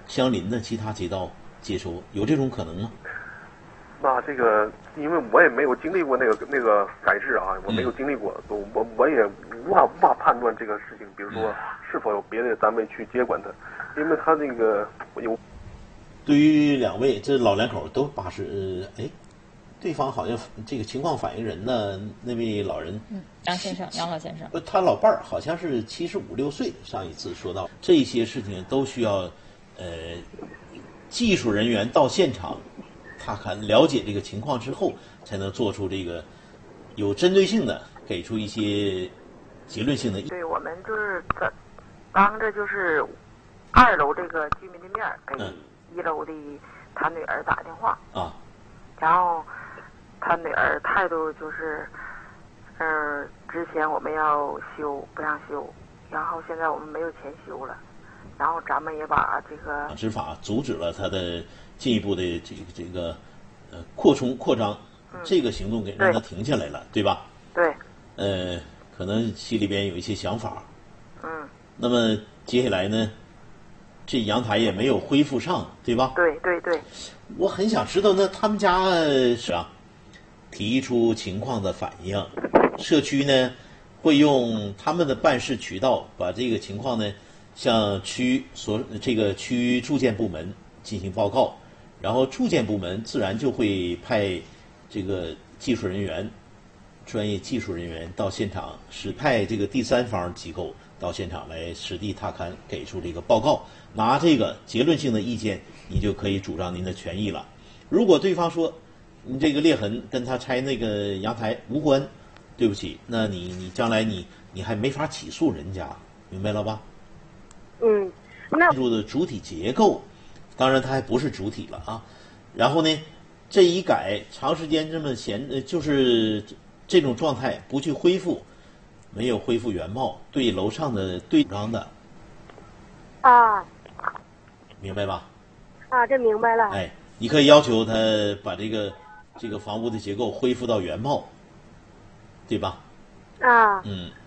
相邻的其他街道接收，有这种可能吗？ 那这个，因为我也没有经历过那个改制啊，我没有经历过，我也无法判断这个事情，比如说是否有别的单位去接管它，因为他那个有。 对于两位这老两口都80，对方好像这个情况反映人呢，那位老人， 杨老先生， 他老伴儿好像是75、6岁。上一次说到这些事情都需要，技术人员到现场，他看了解这个情况之后，才能做出这个有针对性的给出一些结论性的。 对，我们就是当着就是2楼这个居民的面给1楼的他女儿打电话啊， 然后他女儿态度就是，之前我们要修不让修，然后现在我们没有钱修了，然后咱们也把这个执法阻止了他的进一步的这个扩张，这个行动给让他停下来了，对吧？ 对。 可能心里边有一些想法。 嗯。 那么接下来呢？这阳台也没有恢复上，对吧？ 对。 我很想知道，那他们家是啊，提出情况的反应，社区呢会用他们的办事渠道把这个情况呢向这个区住建部门进行报告，然后住建部门自然就会派这个专业技术人员到现场，派这个第三方机构到现场来实地踏勘，给出这个报告，拿这个结论性的意见，你就可以主张您的权益了。如果对方说你这个裂痕跟他拆那个阳台无关，对不起，那你将来你还没法起诉人家，明白了吧？ 那建筑的主体结构，当然它还不是主体了啊。然后呢，这一改，长时间这么就是这种状态不去恢复，没有恢复原貌，对楼上的对张的啊， 明白吧？ 啊，这明白了。 你可以要求他把这个房屋的结构恢复到原貌，对吧？ 啊。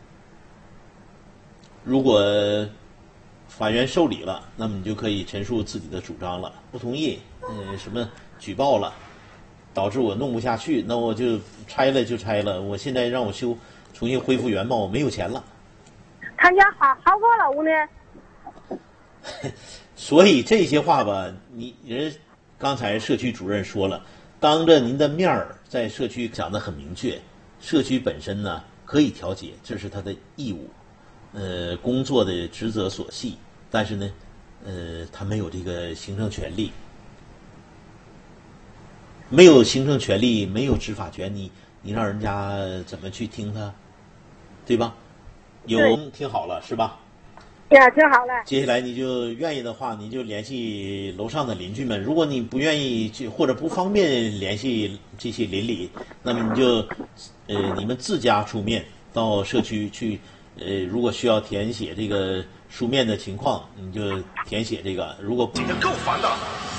如果法院受理了，那么你就可以陈述自己的主张了。不同意，什么举报了，导致我弄不下去，那我就拆了。我现在让我修，重新恢复原貌，我没有钱了。 他家好过楼呢。 所以这些话吧，人刚才社区主任说了，当着您的面儿在社区讲得很明确，社区本身呢可以调解，这是他的义务，工作的职责所系，但是呢，他没有这个行政权利，没有行政权利，没有执法权，你让人家怎么去听他，对吧？听好了是吧？ 呀，听好了。 接下来你就愿意的话，你就联系楼上的邻居们。如果你不愿意去或者不方便联系这些邻里，那么你就你们自家出面到社区去。如果需要填写这个书面的情况，你就填写这个。如果已经够烦的了。